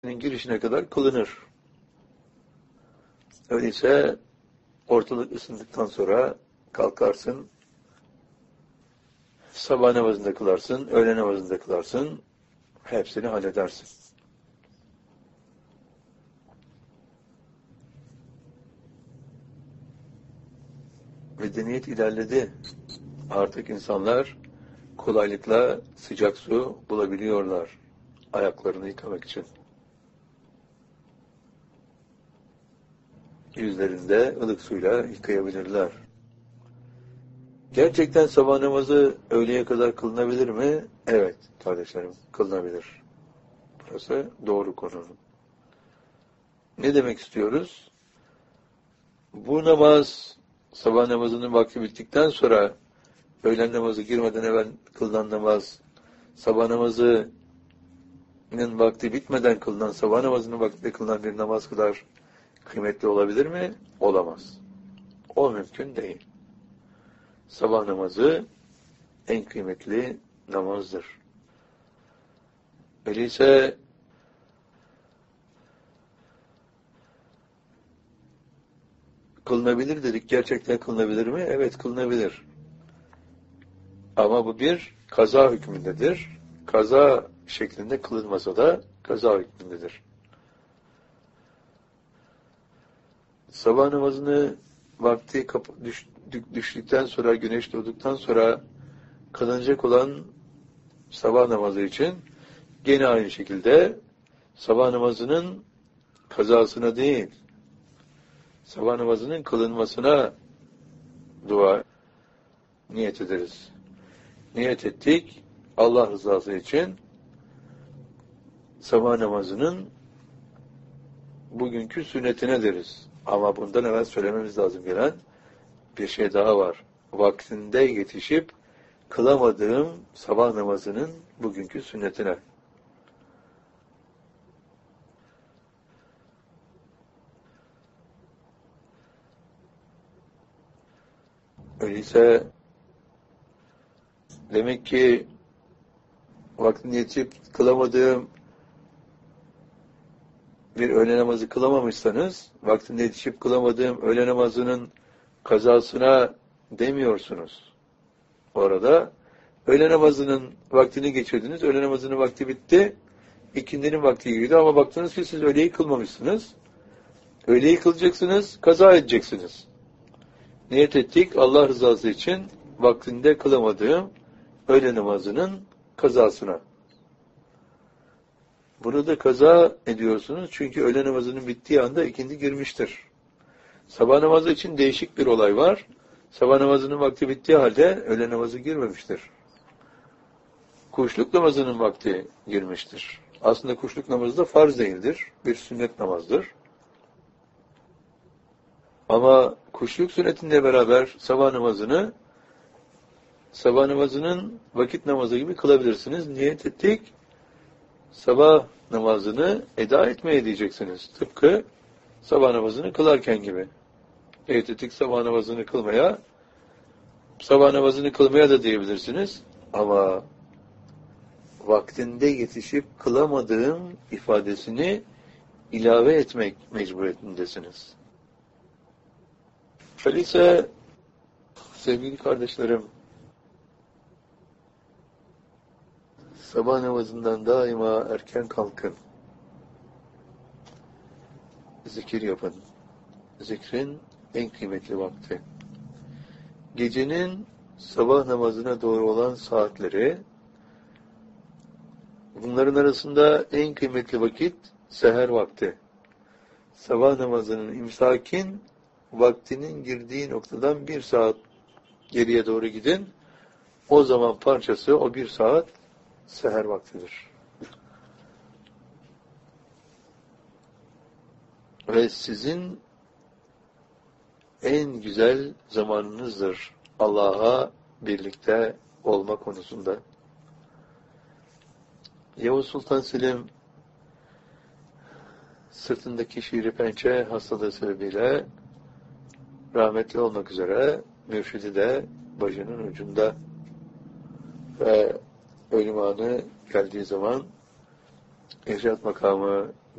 girişine kadar kılınır. Öyleyse ortalık ısındıktan sonra kalkarsın, sabah namazında kılarsın, öğle namazında kılarsın, hepsini halledersin. Medeniyet ilerledi. Artık insanlar kolaylıkla sıcak su bulabiliyorlar ayaklarını yıkamak için. Yüzlerinde ılık suyla yıkayabilirler. Gerçekten sabah namazı öğleye kadar kılınabilir mi? Evet kardeşlerim, kılınabilir. Burası doğru konu. Ne demek istiyoruz? Bu namaz, sabah namazının vakti bittikten sonra öğlen namazı girmeden evvel kılınan namaz, sabah namazının vakti bitmeden kılınan, sabah namazının vaktinde kılınan bir namaz kadar kıymetli olabilir mi? Olamaz. O mümkün değil. Sabah namazı en kıymetli namazdır. Öyleyse kılınabilir dedik. Gerçekten kılınabilir mi? Evet, kılınabilir. Ama bu bir kaza hükmündedir. Kaza şeklinde kılınmasa da kaza hükmündedir. Sabah namazını vakti düştükten sonra, güneş doğduktan sonra kılınacak olan sabah namazı için gene aynı şekilde sabah namazının kazasına değil, sabah namazının kılınmasına dua niyet ederiz. Niyet ettik, Allah rızası için sabah namazının bugünkü sünnetine deriz. Ama bundan evvel söylememiz lazım gelen bir şey daha var. Vaktinde yetişip kılamadığım sabah namazının bugünkü sünnetine. Öyleyse demek ki vaktinde yetişip kılamadığım bir öğle namazı kılamamışsanız, vaktinde yetişip kılamadığım öğle namazının kazasına demiyorsunuz. Orada öğle namazının vaktini geçirdiniz, öğle namazının vakti bitti, ikindinin vakti girdi ama baktınız ki siz öğleyi kılmamışsınız. Öğleyi kılacaksınız, kaza edeceksiniz. Niyet ettik Allah rızası için vaktinde kılamadığım öğle namazının kazasına. Bunu da kaza ediyorsunuz çünkü öğle namazının bittiği anda ikindi girmiştir. Sabah namazı için değişik bir olay var. Sabah namazının vakti bittiği halde öğle namazı girmemiştir. Kuşluk namazının vakti girmiştir. Aslında kuşluk namazı da farz değildir. Bir sünnet namazdır. Ama kuşluk sünnetinle beraber sabah namazının vakit namazı gibi kılabilirsiniz. Niyet ettik, sabah namazını eda etmeye diyeceksiniz. Tıpkı sabah namazını kılarken gibi. Niyet ettik sabah namazını kılmaya da diyebilirsiniz. Ama vaktinde yetişip kılamadığım ifadesini ilave etmek mecburiyetindesiniz. Öyleyse sevgili kardeşlerim, sabah namazından daima erken kalkın. Zikir yapın. Zikrin en kıymetli vakti. Gecenin sabah namazına doğru olan saatleri, bunların arasında en kıymetli vakit seher vakti. Sabah namazının imsakin vaktinin girdiği noktadan 1 saat geriye doğru gidin. O zaman parçası o 1 saat seher vaktidir. Ve sizin en güzel zamanınızdır Allah'a birlikte olma konusunda. Yavuz Sultan Selim sırtındaki şiiri pençe hastalığı sebebiyle rahmetli olmak üzere, mürşidi de başının ucunda ve ölüm anı geldiği zaman irşad makamı